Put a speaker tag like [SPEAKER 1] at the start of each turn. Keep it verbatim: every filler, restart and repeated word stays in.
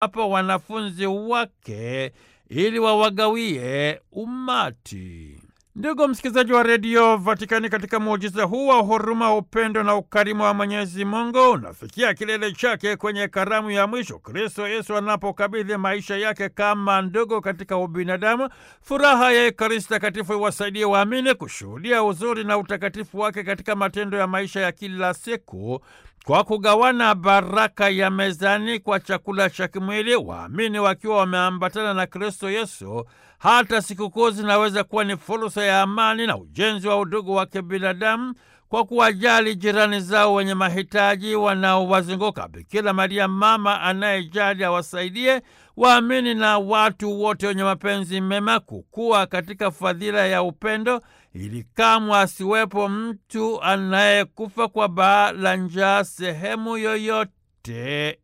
[SPEAKER 1] hapa wanafunzi wake ili wawagawie umati. Ndugu msikilizaji wa redio Vatikani, katika muujiza huu wa huruma, upendo na ukarimu wa Mwenyezi Mungu unafikia kilele chake kwenye karamu ya mwisho, Kristo Yesu anapokabidhi maisha yake kama ndugu katika ubinadamu. Furaha ya Ekaristi Takatifu iwasaidie waamini kushuhudia uzuri na utakatifu wake katika matendo ya maisha ya kila siku, kwa kugawana baraka ya mezani kwa chakula cha kimwili, waamini wakiwa wameambatana na Kristo Yesu. Hata sikukuu zinaweza kuwa ni fursa ya amani na ujenzi wa udugu wa kibinadamu kwa kuwajali jirani zao wenye mahitaji wanaowazunguka. Bikira Maria mama anayejali awasaidie waamini na watu wote wenye mapenzi mema kukua katika fadhila ya upendo, ili kamwe asiwepo mtu anayekufa kwa baa la njaa sehemu yoyote